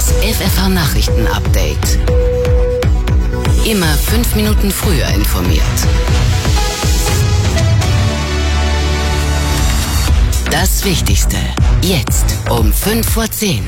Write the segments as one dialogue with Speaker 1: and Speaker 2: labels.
Speaker 1: Das FFH-Nachrichten-Update. Immer 5 Minuten früher informiert. Das Wichtigste. Jetzt um 5:10.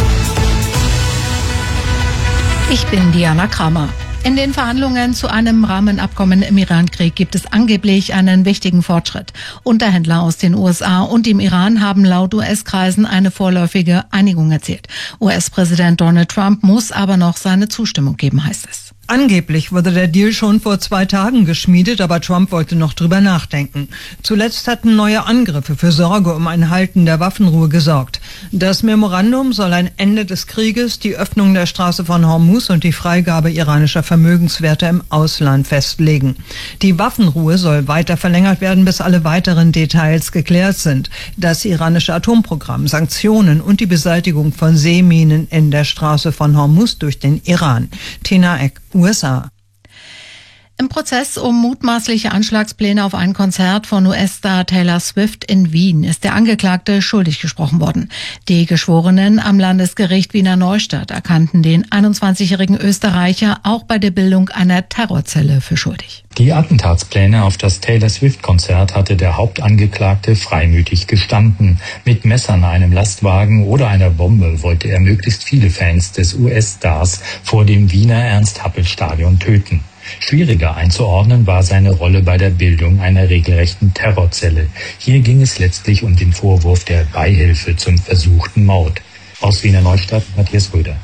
Speaker 2: Ich bin Diana Kramer. In den Verhandlungen zu einem Rahmenabkommen im Iran-Krieg gibt es angeblich einen wichtigen Fortschritt. Unterhändler aus den USA und dem Iran haben laut US-Kreisen eine vorläufige Einigung erzielt. US-Präsident Donald Trump muss aber noch seine Zustimmung geben, heißt es.
Speaker 3: Angeblich wurde der Deal schon vor 2 Tagen geschmiedet, aber Trump wollte noch drüber nachdenken. Zuletzt hatten neue Angriffe für Sorge um ein Halten der Waffenruhe gesorgt. Das Memorandum soll ein Ende des Krieges, die Öffnung der Straße von Hormuz und die Freigabe iranischer Vermögenswerte im Ausland festlegen. Die Waffenruhe soll weiter verlängert werden, bis alle weiteren Details geklärt sind. Das iranische Atomprogramm, Sanktionen und die Beseitigung von Seeminen in der Straße von Hormuz durch den Iran. Tina Eck, USA.
Speaker 2: Im Prozess um mutmaßliche Anschlagspläne auf ein Konzert von US-Star Taylor Swift in Wien ist der Angeklagte schuldig gesprochen worden. Die Geschworenen am Landesgericht Wiener Neustadt erkannten den 21-jährigen Österreicher auch bei der Bildung einer Terrorzelle für schuldig.
Speaker 4: Die Attentatspläne auf das Taylor Swift-Konzert hatte der Hauptangeklagte freimütig gestanden. Mit Messern, einem Lastwagen oder einer Bombe wollte er möglichst viele Fans des US-Stars vor dem Wiener Ernst-Happel-Stadion töten. Schwieriger einzuordnen war seine Rolle bei der Bildung einer regelrechten Terrorzelle. Hier ging es letztlich um den Vorwurf der Beihilfe zum versuchten Mord. Aus Wiener Neustadt, Matthias Röder.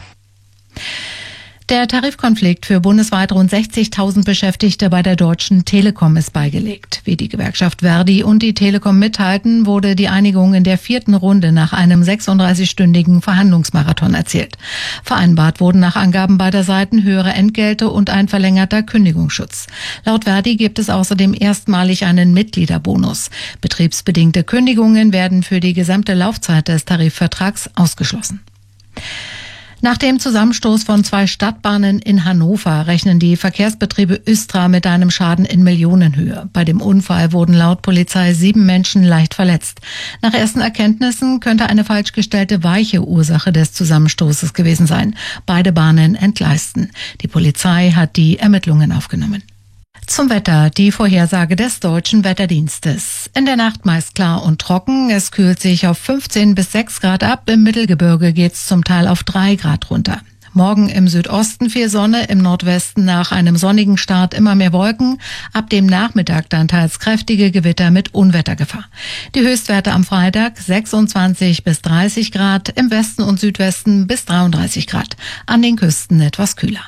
Speaker 2: Der Tarifkonflikt für bundesweit rund 60.000 Beschäftigte bei der Deutschen Telekom ist beigelegt. Wie die Gewerkschaft Verdi und die Telekom mitteilten, wurde die Einigung in der 4. Runde nach einem 36-stündigen Verhandlungsmarathon erzielt. Vereinbart wurden nach Angaben beider Seiten höhere Entgelte und ein verlängerter Kündigungsschutz. Laut Verdi gibt es außerdem erstmalig einen Mitgliederbonus. Betriebsbedingte Kündigungen werden für die gesamte Laufzeit des Tarifvertrags ausgeschlossen. Nach dem Zusammenstoß von 2 Stadtbahnen in Hannover rechnen die Verkehrsbetriebe Östra mit einem Schaden in Millionenhöhe. Bei dem Unfall wurden laut Polizei 7 Menschen leicht verletzt. Nach ersten Erkenntnissen könnte eine falsch gestellte Weiche Ursache des Zusammenstoßes gewesen sein. Beide Bahnen entgleisten. Die Polizei hat die Ermittlungen aufgenommen. Zum Wetter, die Vorhersage des Deutschen Wetterdienstes. In der Nacht meist klar und trocken. Es kühlt sich auf 15 bis 6 Grad ab. Im Mittelgebirge geht's zum Teil auf 3 Grad runter. Morgen im Südosten viel Sonne, im Nordwesten nach einem sonnigen Start immer mehr Wolken. Ab dem Nachmittag dann teils kräftige Gewitter mit Unwettergefahr. Die Höchstwerte am Freitag 26 bis 30 Grad, im Westen und Südwesten bis 33 Grad. An den Küsten etwas kühler.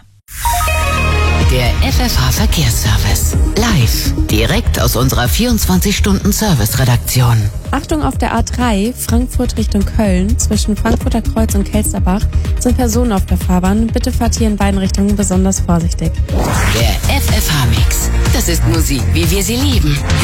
Speaker 1: Der FFH-Verkehrsservice. Live. Direkt aus unserer 24-Stunden-Service-Redaktion.
Speaker 5: Achtung, auf der A3 Frankfurt Richtung Köln zwischen Frankfurter Kreuz und Kelsterbach sind Personen auf der Fahrbahn. Bitte fahrt hier in beiden Richtungen besonders vorsichtig.
Speaker 1: Der FFH-Mix. Das ist Musik, wie wir sie lieben.